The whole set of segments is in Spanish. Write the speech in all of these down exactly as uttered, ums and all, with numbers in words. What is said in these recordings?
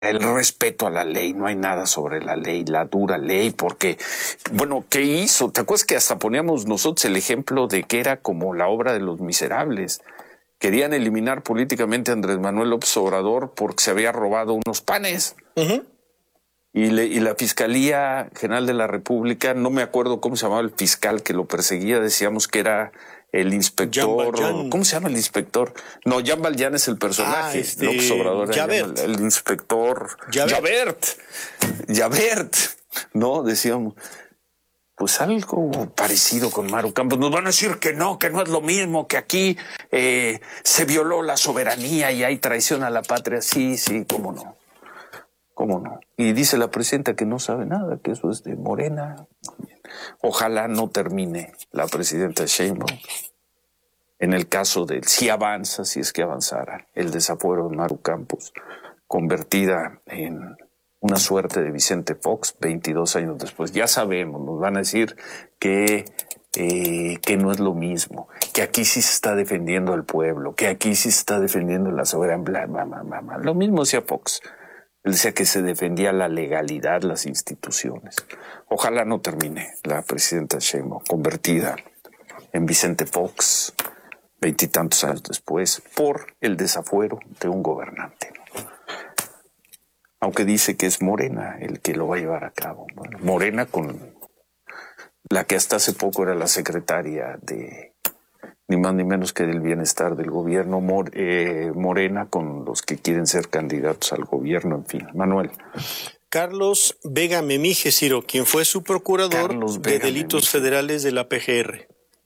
el respeto a la ley, no hay nada sobre la ley, la dura ley, porque, bueno, ¿qué hizo? ¿Te acuerdas que hasta poníamos nosotros el ejemplo de que era como la obra de Los Miserables? Querían eliminar políticamente a Andrés Manuel López Obrador porque se había robado unos panes. Uh-huh. Y, le, y la Fiscalía General de la República, no me acuerdo cómo se llamaba el fiscal que lo perseguía, decíamos que era el inspector, ¿cómo se llama el inspector? No, Jean Valjean es el personaje, ah, este, López Obrador, Javert. El, el inspector Javert. Javert, Javert, ¿no? Decíamos, pues algo parecido con Maru Campos. Nos van a decir que no, que no es lo mismo, que aquí eh, se violó la soberanía y hay traición a la patria. Sí, sí, cómo no, cómo no. Y dice la presidenta que no sabe nada, que eso es de Morena. Ojalá no termine la presidenta Sheinbaum. En el caso de si avanza, si es que avanzara, el desafuero de Maru Campos, convertida en una suerte de Vicente Fox, veintidós años después. Ya sabemos, nos van a decir que, eh, que no es lo mismo, que aquí sí se está defendiendo al pueblo, que aquí sí se está defendiendo la soberanía, bla, bla, bla, bla, bla. Lo mismo decía Fox. Él decía que se defendía la legalidad, las instituciones. Ojalá no termine la presidenta Sheinbaum convertida en Vicente Fox veintitantos años después por el desafuero de un gobernante. Aunque dice que es Morena el que lo va a llevar a cabo. Bueno, Morena con la que hasta hace poco era la secretaria de ni más ni menos que del bienestar del gobierno, Mor, eh, Morena con los que quieren ser candidatos al gobierno, en fin. Manuel. Carlos Vega Memije, Ciro, quien fue su procurador de delitos Memije. federales de la P G R.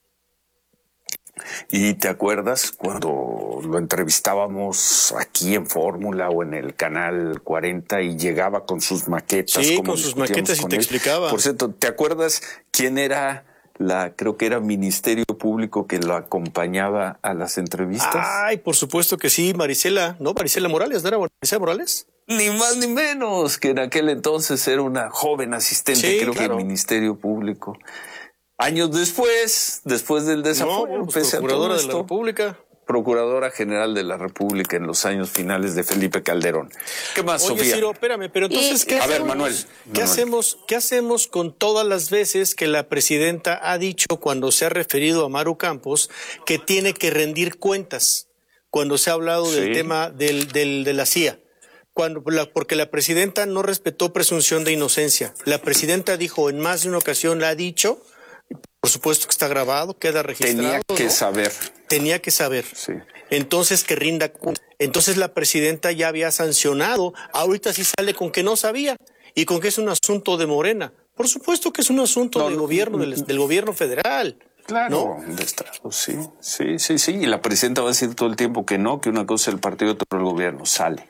¿Y te acuerdas cuando lo entrevistábamos aquí en Fórmula o en el Canal cuarenta y llegaba con sus maquetas? Sí, con sus maquetas y te explicaba. Por cierto, ¿te acuerdas quién era la, creo que era Ministerio Público que lo acompañaba a las entrevistas? Ay, por supuesto que sí, Marisela, ¿no? Marisela Morales, ¿no era Marisela Morales? Ni más ni menos, que en aquel entonces era una joven asistente, sí, creo claro. que del Ministerio Público. Años después, después del desafuero, no, pues, procuradora de la República. Procuradora General de la República en los años finales de Felipe Calderón. ¿Qué más, Oye, Sofía? Ciro, espérame, pero entonces, ¿qué a hacemos? ver, Manuel. ¿Qué Manuel. hacemos, ¿Qué hacemos con todas las veces que la presidenta ha dicho cuando se ha referido a Maru Campos que tiene que rendir cuentas? Cuando se ha hablado sí. del tema del, del, de la C I A. Cuando, la, porque la presidenta no respetó presunción de inocencia. La presidenta dijo en más de una ocasión, la ha dicho... Por supuesto que está grabado, queda registrado. Tenía que ¿no? saber. Tenía que saber. Sí. Entonces que rinda. Entonces la presidenta ya había sancionado. Ahorita sí sale con que no sabía y con que es un asunto de Morena. Por supuesto que es un asunto no, del gobierno, del, del gobierno federal. Claro, ¿no? De Estado, sí, sí, sí, sí. Y la presidenta va a decir todo el tiempo que no, que una cosa es el partido y otra el gobierno. Sale.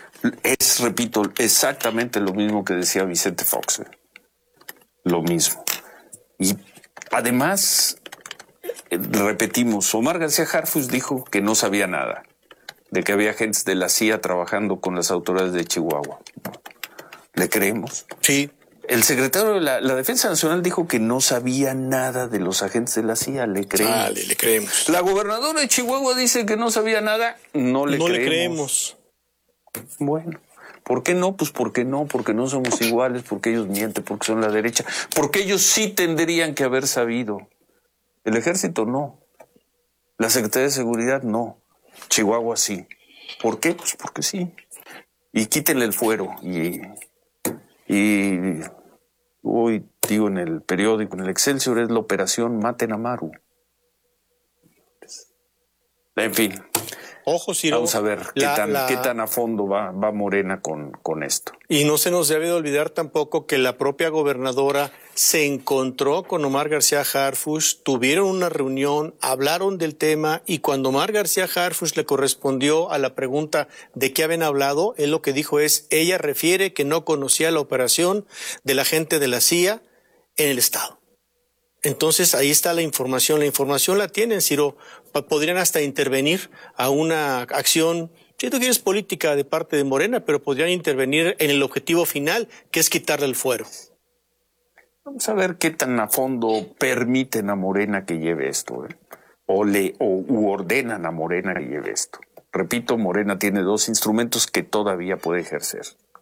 Es, repito, exactamente lo mismo que decía Vicente Fox. ¿eh? Lo mismo. Y además, repetimos, Omar García Harfuch dijo que no sabía nada, de que había agentes de la C I A trabajando con las autoridades de Chihuahua. ¿Le creemos? Sí. El secretario de la, la Defensa Nacional dijo que no sabía nada de los agentes de la C I A. ¿Le creemos? Vale, le creemos. La gobernadora de Chihuahua dice que no sabía nada. No le no creemos. No le creemos. Bueno. ¿Por qué no? Pues porque no, porque no somos iguales, porque ellos mienten, porque son la derecha, porque ellos sí tendrían que haber sabido. El ejército no. La Secretaría de Seguridad no. Chihuahua sí. ¿Por qué? Pues porque sí. Y quítenle el fuero. Y, y hoy digo en el periódico, en el Excelsior, es la operación Maten a Maru. En fin. Ojo, Ciro. Vamos a ver qué, la, tan, la... qué tan a fondo va, va Morena con, con esto. Y no se nos debe de olvidar tampoco que la propia gobernadora se encontró con Omar García Harfuch, tuvieron una reunión, hablaron del tema y cuando Omar García Harfuch le correspondió a la pregunta de qué habían hablado, él lo que dijo es, ella refiere que no conocía la operación de la gente de la C I A en el Estado. Entonces ahí está la información, la información la tienen, Ciro, podrían hasta intervenir a una acción, si tú quieres política de parte de Morena, pero podrían intervenir en el objetivo final, que es quitarle el fuero. Vamos a ver qué tan a fondo permiten a Morena que lleve esto, ¿eh? o le o u ordenan a Morena que lleve esto. Repito, Morena tiene dos instrumentos que todavía puede ejercer.